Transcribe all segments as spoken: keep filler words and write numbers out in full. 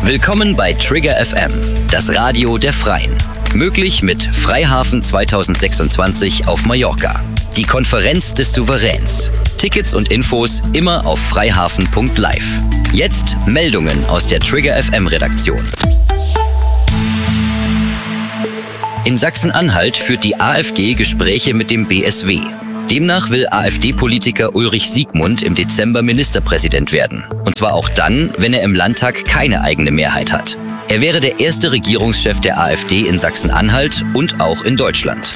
Willkommen bei Trigger F M, das Radio der Freien. Möglich mit Freihafen zweitausendsechsundzwanzig auf Mallorca. Die Konferenz des Souveräns. Tickets und Infos immer auf freihafen punkt live. Jetzt Meldungen aus der Trigger F M-Redaktion. In Sachsen-Anhalt führt die AfD Gespräche mit dem B S W. Demnach will AfD-Politiker Ulrich Siegmund im Dezember Ministerpräsident werden. Und zwar auch dann, wenn er im Landtag keine eigene Mehrheit hat. Er wäre der erste Regierungschef der AfD in Sachsen-Anhalt und auch in Deutschland.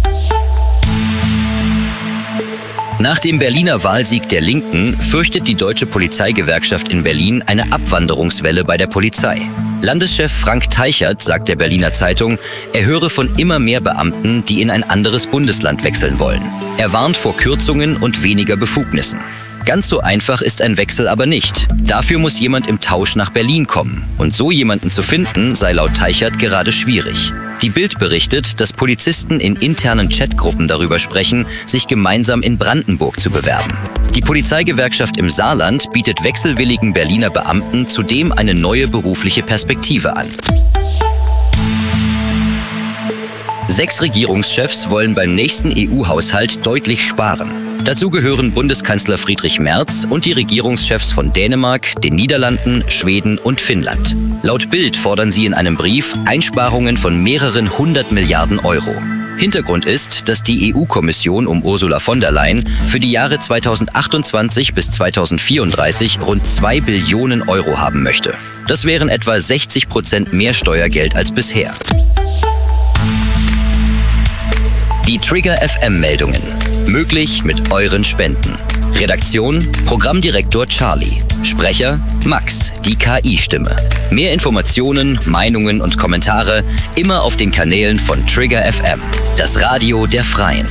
Nach dem Berliner Wahlsieg der Linken fürchtet die Deutsche Polizeigewerkschaft in Berlin eine Abwanderungswelle bei der Polizei. Landeschef Frank Teichert sagt der Berliner Zeitung, er höre von immer mehr Beamten, die in ein anderes Bundesland wechseln wollen. Er warnt vor Kürzungen und weniger Befugnissen. Ganz so einfach ist ein Wechsel aber nicht. Dafür muss jemand im Tausch nach Berlin kommen. Und so jemanden zu finden, sei laut Teichert gerade schwierig. Die Bild berichtet, dass Polizisten in internen Chatgruppen darüber sprechen, sich gemeinsam in Brandenburg zu bewerben. Die Polizeigewerkschaft im Saarland bietet wechselwilligen Berliner Beamten zudem eine neue berufliche Perspektive an. Sechs Regierungschefs wollen beim nächsten E U-Haushalt deutlich sparen. Dazu gehören Bundeskanzler Friedrich Merz und die Regierungschefs von Dänemark, den Niederlanden, Schweden und Finnland. Laut Bild fordern sie in einem Brief Einsparungen von mehreren hundert Milliarden Euro. Hintergrund ist, dass die E U-Kommission um Ursula von der Leyen für die Jahre zweitausendachtundzwanzig bis zweitausendvierunddreißig rund zwei Billionen Euro haben möchte. Das wären etwa sechzig Prozent mehr Steuergeld als bisher. Die Trigger F M-Meldungen. Möglich mit euren Spenden. Redaktion: Programmdirektor Charlie. Sprecher: Max, die K I-Stimme. Mehr Informationen, Meinungen und Kommentare immer auf den Kanälen von Trigger F M, das Radio der Freien.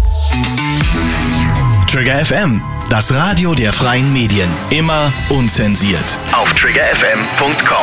Trigger F M, das Radio der freien Medien. Immer unzensiert. Auf trigger f m punkt com.